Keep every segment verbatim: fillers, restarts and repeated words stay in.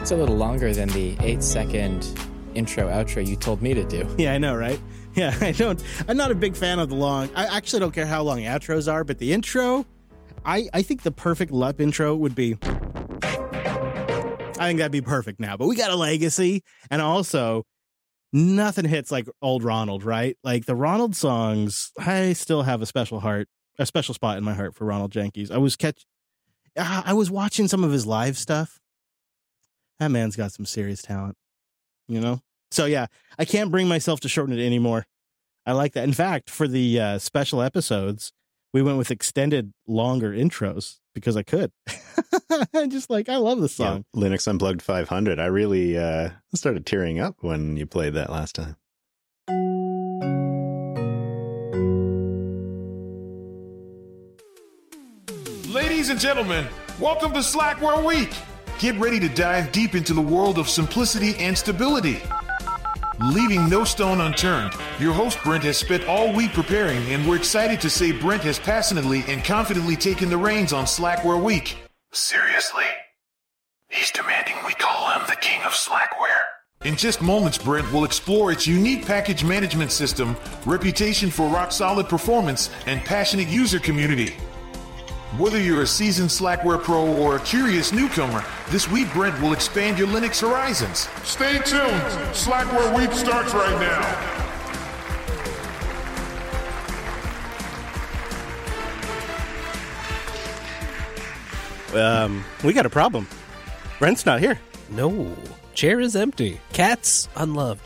It's a little longer than the eight-second intro outro you told me to do. Yeah, I know, right? Yeah, I don't. I'm not a big fan of the long. I actually don't care how long outros are, but the intro, I I think the perfect L U P intro would be. I think that'd be perfect now. But we got a legacy, and also nothing hits like old Ronald, right? Like the Ronald songs, I still have a special heart, a special spot in my heart for Ronald Jenkins. I was catch, I was watching some of his live stuff. That man's got some serious talent, you know? So yeah, I can't bring myself to shorten it anymore. I like that. In fact, for the uh, special episodes, we went with extended, longer intros because I could. I just like, I love the song. Yeah, Linux Unplugged five hundred. I really uh, started tearing up when you played that last time. Ladies and gentlemen, welcome to Slackware Week. Get ready to dive deep into the world of simplicity and stability. Leaving no stone unturned, your host Brent has spent all week preparing, and we're excited to say Brent has passionately and confidently taken the reins on Slackware Week. Seriously, he's demanding we call him the king of Slackware. In just moments, Brent will explore its unique package management system, reputation for rock-solid performance, and passionate user community. Whether you're a seasoned Slackware pro or a curious newcomer, this week Brent will expand your Linux horizons. Stay tuned. Slackware Week starts right now. Um, we got a problem. Brent's not here. No. Chair is empty. Cats unloved.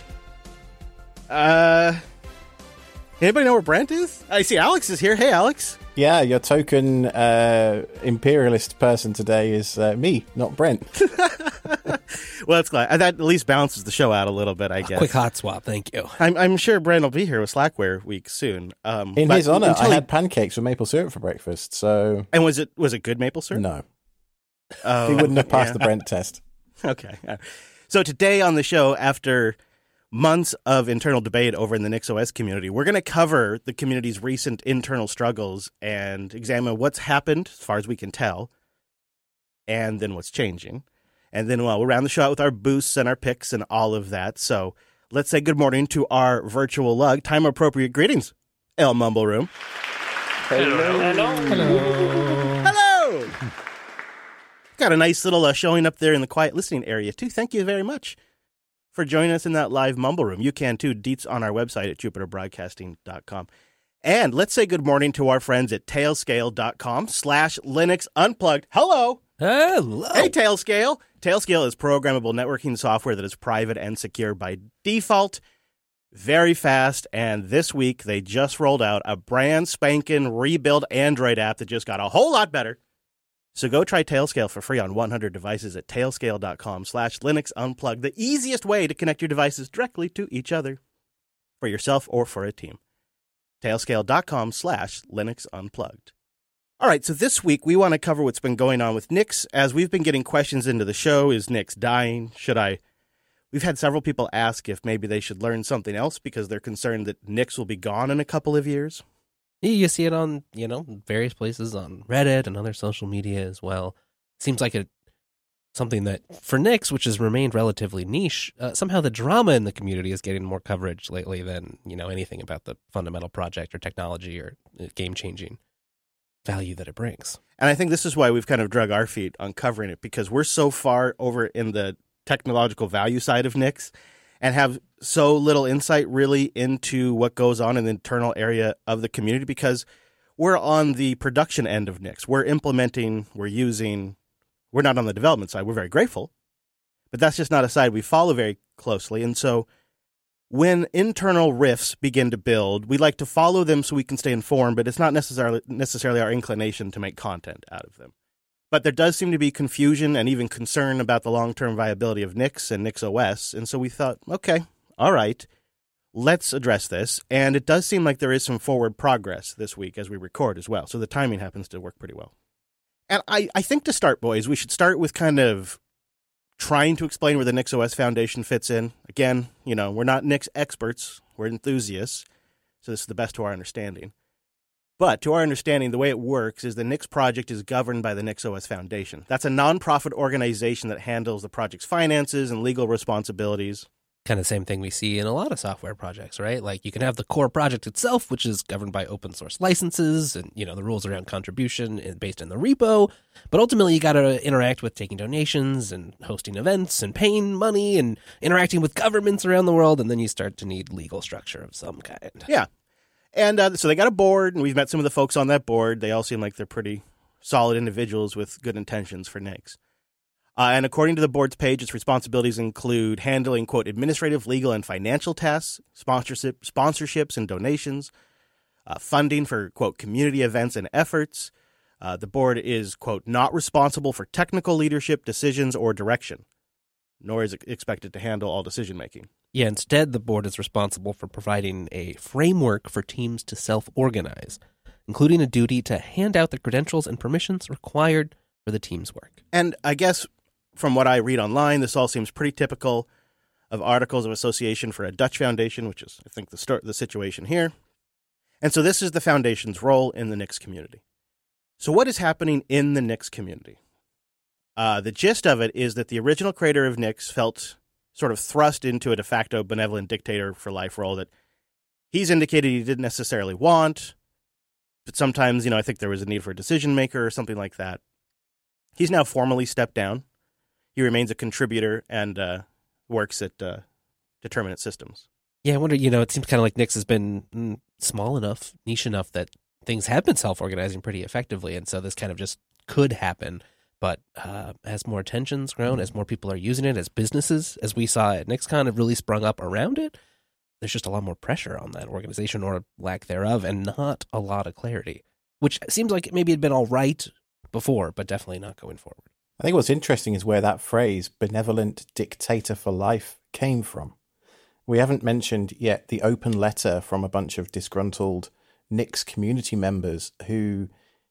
Uh, anybody know where Brent is? I see Alex is here. Hey, Alex. Yeah, your token uh, imperialist person today is uh, me, not Brent. Well, that's glad. That at least balances the show out a little bit, I guess. A quick hot swap, thank you. I'm, I'm sure Brent will be here with Slackware Week soon. Um, In his honor, I he... had pancakes with maple syrup for breakfast, so... And was it was it good maple syrup? No. Oh, he wouldn't have passed yeah. the Brent test. Okay. So today on the show, after months of internal debate over in the NixOS community, we're going to cover the community's recent internal struggles and examine what's happened, as far as we can tell, and then what's changing. And then well, we'll round the show out with our boosts and our picks and all of that. So let's say good morning to our virtual lug. Time-appropriate greetings, El Mumble Room. Hello. Hello. Hello. Hello. Got a nice little uh, showing up there in the quiet listening area, too. Thank you very much for joining us in that live Mumble Room. You can, too. Deets on our website at jupiter broadcasting dot com. And let's say good morning to our friends at tailscale.com slash Linux Unplugged. Hello. Hello. Hey, Tailscale. Tailscale is programmable networking software that is private and secure by default. Very fast. And this week, they just rolled out a brand spanking rebuild Android app that just got a whole lot better. So go try Tailscale for free on one hundred devices at tailscale.com slash Linux Unplugged, the easiest way to connect your devices directly to each other for yourself or for a team. Tailscale.com slash Linux Unplugged. All right, so this week we want to cover what's been going on with Nix. As we've been getting questions into the show, is Nix dying? Should I? We've had several people ask if maybe they should learn something else because they're concerned that Nix will be gone in a couple of years. You see it on, you know, various places on Reddit and other social media as well. Seems like it something that for Nix, which has remained relatively niche, uh, somehow the drama in the community is getting more coverage lately than, you know, anything about the fundamental project or technology or game-changing value that it brings. And I think this is why we've kind of drug our feet on covering it, because we're so far over in the technological value side of Nix and have so little insight really into what goes on in the internal area of the community, because we're on the production end of Nix. We're implementing, we're using, we're not on the development side. We're very grateful, but that's just not a side we follow very closely. And so when internal rifts begin to build, we like to follow them so we can stay informed, but it's not necessarily necessarily our inclination to make content out of them. But there does seem to be confusion and even concern about the long-term viability of Nix and NixOS, and so we thought, okay, all right, let's address this. And it does seem like there is some forward progress this week as we record as well, so the timing happens to work pretty well. And I, I think to start, boys, we should start with kind of trying to explain where the NixOS Foundation fits in. Again, you know, we're not Nix experts, we're enthusiasts, so this is the best to our understanding. But to our understanding, the way it works is the N I X project is governed by the NixOS Foundation. That's a nonprofit organization that handles the project's finances and legal responsibilities. Kind of the same thing we see in a lot of software projects, right? Like you can have the core project itself, which is governed by open source licenses and, you know, the rules around contribution is based in the repo. But ultimately, you got to interact with taking donations and hosting events and paying money and interacting with governments around the world. And then you start to need legal structure of some kind. Yeah. And uh, so they got a board, and we've met some of the folks on that board. They all seem like they're pretty solid individuals with good intentions for N I X. Uh, and according to the board's page, its responsibilities include handling, quote, administrative, legal, and financial tasks, sponsorship, sponsorships and donations, uh, funding for, quote, community events and efforts. Uh, the board is, quote, not responsible for technical leadership, decisions, or direction, nor is it expected to handle all decision-making. Yeah, instead, the board is responsible for providing a framework for teams to self-organize, including a duty to hand out the credentials and permissions required for the team's work. And I guess from what I read online, this all seems pretty typical of articles of association for a Dutch foundation, which is, I think, the start the situation here. And so this is the foundation's role in the N I X community. So what is happening in the N I X community? Uh, the gist of it is that the original creator of N I X felt sort of thrust into a de facto benevolent dictator for life role that he's indicated he didn't necessarily want, but sometimes, you know, I think there was a need for a decision maker or something like that. He's now formally stepped down. He remains a contributor and uh, works at uh, Determinate Systems. Yeah, I wonder, you know, it seems kind of like N I X has been mm, small enough, niche enough that things have been self-organizing pretty effectively, and so this kind of just could happen. But uh, as more attention's grown, as more people are using it, as businesses, as we saw at NixCon, have really sprung up around it, there's just a lot more pressure on that organization or lack thereof, and not a lot of clarity, which seems like maybe it had been all right before, but definitely not going forward. I think what's interesting is where that phrase, benevolent dictator for life, came from. We haven't mentioned yet the open letter from a bunch of disgruntled N I X community members who,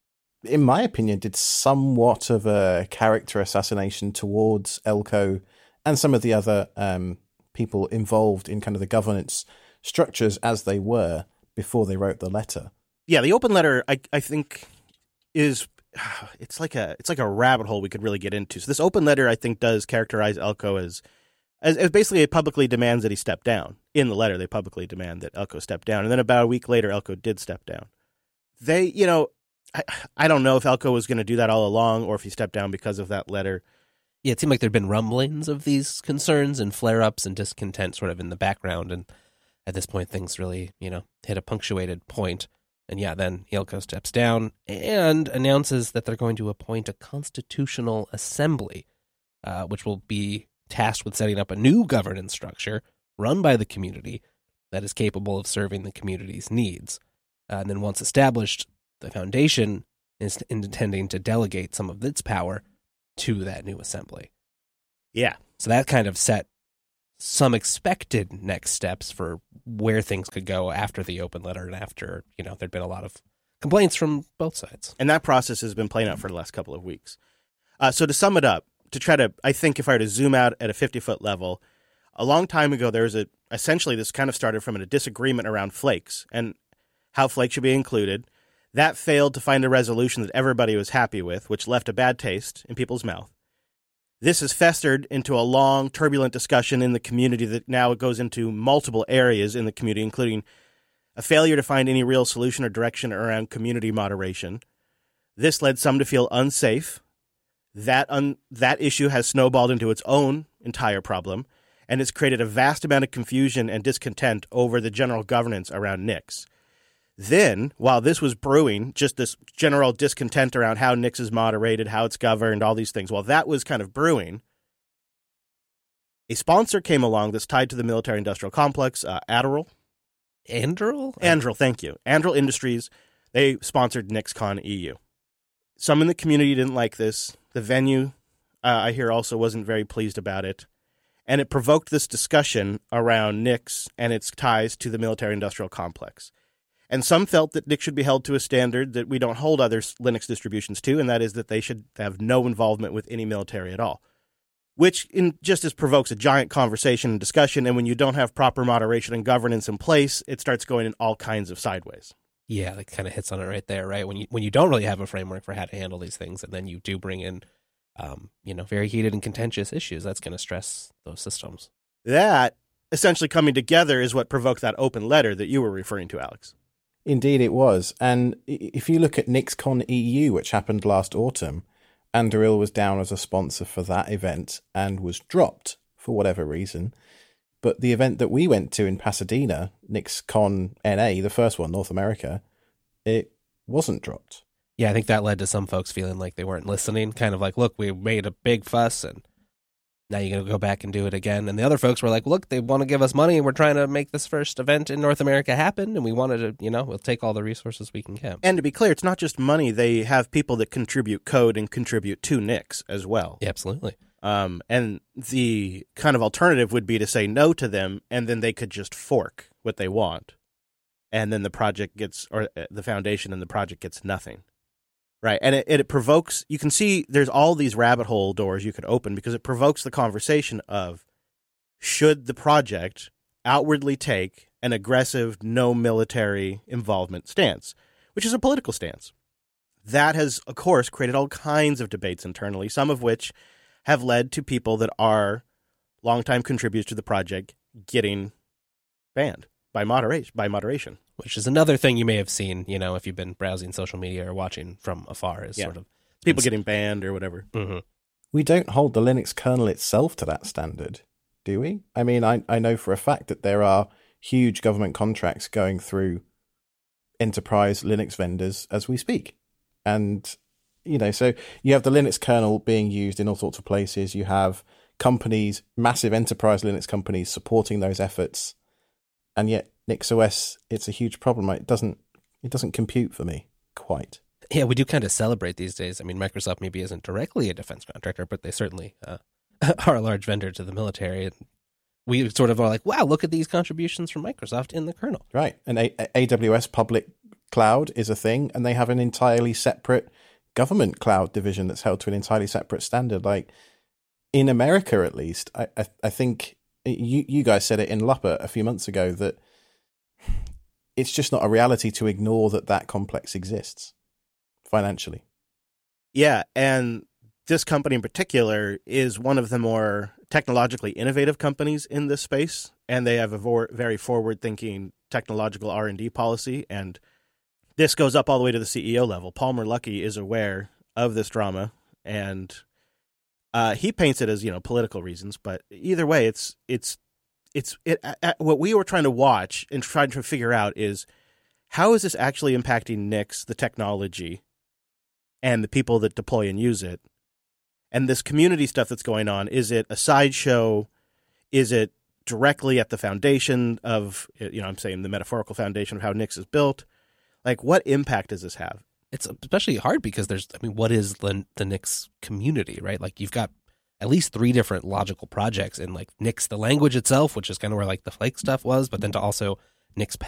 in my opinion, did somewhat of a character assassination towards Elko and some of the other um, people involved in kind of the governance structures as they were before they wrote the letter. Yeah, the open letter, I, I think, is... It's like a it's like a rabbit hole we could really get into. So this open letter, I think, does characterize Elko as, as as basically it publicly demands that he step down. In the letter, they publicly demand that Elko step down. And then about a week later, Elko did step down. They, you know, I, I don't know if Elko was going to do that all along or if he stepped down because of that letter. Yeah, it seemed like there'd been rumblings of these concerns and flare-ups and discontent sort of in the background. And at this point, things really, you know, hit a punctuated point. And yeah, then Elko steps down and announces that they're going to appoint a constitutional assembly, uh, which will be tasked with setting up a new governance structure run by the community that is capable of serving the community's needs. Uh, and then once established, the foundation is intending to delegate some of its power to that new assembly. Yeah. So that kind of set some expected next steps for where things could go after the open letter and after, you know, there'd been a lot of complaints from both sides. And that process has been playing out for the last couple of weeks. Uh, so to sum it up, to try to, I think if I were to zoom out at a fifty-foot level, a long time ago, there was a, essentially this kind of started from a disagreement around flakes and how flakes should be included. That failed to find a resolution that everybody was happy with, which left a bad taste in people's mouth. This has festered into a long, turbulent discussion in the community that now goes into multiple areas in the community, including a failure to find any real solution or direction around community moderation. This led some to feel unsafe. That un- that issue has snowballed into its own entire problem, and it's created a vast amount of confusion and discontent over the general governance around N I X. Then, while this was brewing, just this general discontent around how N I X is moderated, how it's governed, all these things, while that was kind of brewing, a sponsor came along that's tied to the military-industrial complex, uh, Adderall. Anduril? Anduril, thank you. Anduril Industries, they sponsored NixCon E U. Some in the community didn't like this. The venue, uh, I hear, also wasn't very pleased about it. And it provoked this discussion around N I X and its ties to the military-industrial complex. And some felt that N I X should be held to a standard that we don't hold other Linux distributions to, and that is that they should have no involvement with any military at all. Which in, just as provokes a giant conversation and discussion, and when you don't have proper moderation and governance in place, it starts going in all kinds of sideways. Yeah, that kind of hits on it right there, right? When you when you don't really have a framework for how to handle these things, and then you do bring in, um, you know, very heated and contentious issues, that's going to stress those systems. That essentially coming together is what provoked that open letter that you were referring to, Alex. Indeed, it was. And if you look at NixCon E U, which happened last autumn, Anduril was down as a sponsor for that event and was dropped for whatever reason. But the event that we went to in Pasadena, NixCon N A, the first one, North America, it wasn't dropped. Yeah, I think that led to some folks feeling like they weren't listening, kind of like, look, we made a big fuss and now you're going to go back and do it again. And the other folks were like, look, they want to give us money and we're trying to make this first event in North America happen. And we wanted to, you know, we'll take all the resources we can get. And to be clear, it's not just money. They have people that contribute code and contribute to Nix as well. Yeah, absolutely. Um, and the kind of alternative would be to say no to them, and then they could just fork what they want. And then the project gets, or the foundation and the project gets nothing. Right. And it, it provokes, you can see there's all these rabbit hole doors you could open because it provokes the conversation of, should the project outwardly take an aggressive, no military involvement stance, which is a political stance. That has, of course, created all kinds of debates internally, some of which have led to people that are longtime contributors to the project getting banned by moderation. By moderation, which is another thing you may have seen, you know, if you've been browsing social media or watching from afar, is yeah. sort of people getting banned or whatever. Mm-hmm. We don't hold the Linux kernel itself to that standard, do we? I mean, I, I know for a fact that there are huge government contracts going through enterprise Linux vendors as we speak. And you know, so you have the Linux kernel being used in all sorts of places. You have companies, massive enterprise Linux companies supporting those efforts. And yet NixOS, it's a huge problem. It doesn't, it doesn't compute for me quite. Yeah, we do kind of celebrate these days. I mean, Microsoft maybe isn't directly a defense contractor, but they certainly uh, are a large vendor to the military. And we sort of are like, wow, look at these contributions from Microsoft in the kernel. Right. And a- AWS public cloud is a thing, and they have an entirely separate government cloud division that's held to an entirely separate standard. Like in America, at least, I, I, I think you, you guys said it in Lupper a few months ago that it's just not a reality to ignore that that complex exists financially. Yeah. And this company in particular is one of the more technologically innovative companies in this space. And they have a vor- very forward thinking technological R and D policy. And this goes up all the way to the C E O level. Palmer Luckey is aware of this drama, and uh, he paints it as, you know, political reasons. But either way, it's it's it's it. Uh, what we were trying to watch and trying to figure out is how is this actually impacting Nix, the technology, and the people that deploy and use it, and this community stuff that's going on. Is it a sideshow? Is it directly at the foundation of, you know, I'm saying the metaphorical foundation of how Nix is built? Like, what impact does this have? It's especially hard because there's, I mean, what is the, the Nix community, right? Like, you've got at least three different logical projects in, like, Nix, the language itself, which is kind of where, like, the Flake stuff was, but then to also Nix